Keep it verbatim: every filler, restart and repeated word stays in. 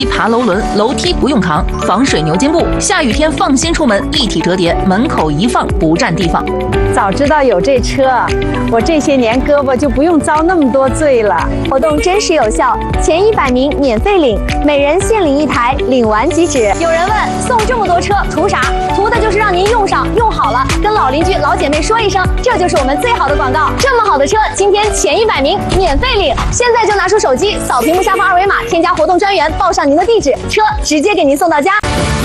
爬楼轮，楼梯不用扛，防水牛津布，下雨天放心出门，一体折叠，门口一放不占地方。 早知道有这车，我这些年胳膊就不用遭那么多罪了。 活动真实有效，前一百名免费领，每人限领一台，领完即止。 有人问，送这么多车图啥？图的就是让您用上，用好了，跟老邻居、老姐妹说一声，这就是我们最好的广告。这么好的车，今天前一百名免费领，现在就拿出手机，扫屏幕下方二维码，添加活动专员，报上您的地址，车直接给您送到家。